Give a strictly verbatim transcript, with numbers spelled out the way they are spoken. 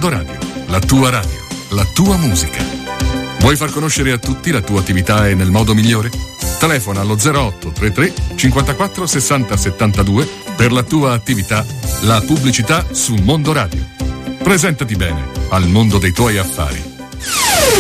Mondo Radio, la tua radio, la tua musica. Vuoi far conoscere a tutti la tua attività e nel modo migliore? Telefona allo zero otto trentatré cinquantaquattro sessanta settantadue per la tua attività, la pubblicità su Mondo Radio. Presentati bene al mondo dei tuoi affari.